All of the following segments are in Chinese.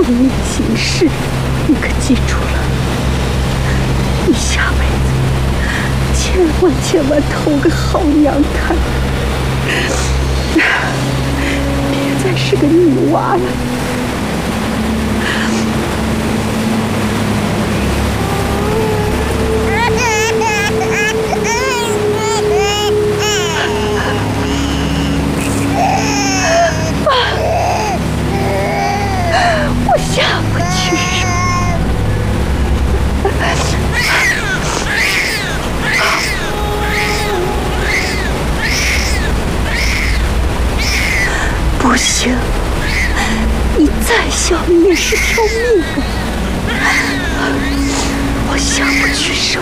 命行事，你可记住了？你下辈子千万投个好娘胎，别再是个女娃了。我下不去手。不行，你再小你也是条命啊！我下不去手。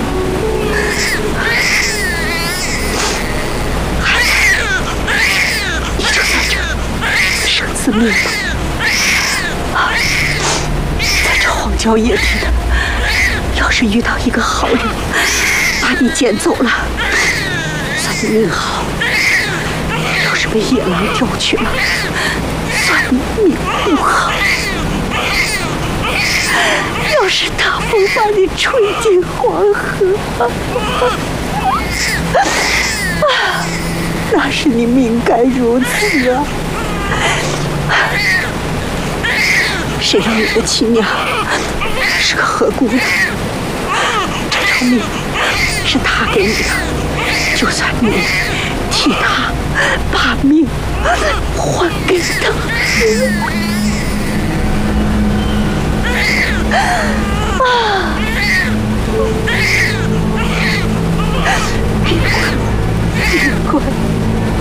你就在这自生自灭吧。在这荒郊野地的，要是遇到一个好人，把你捡走了，算你命好；要是被野狼叼去了，算你命不好。要是大风把你吹进黄河，那是你命该如此啊！谁让你的亲娘是个河姑娘？这条命是她给你的，就算你替她把命还给她。别管，别管。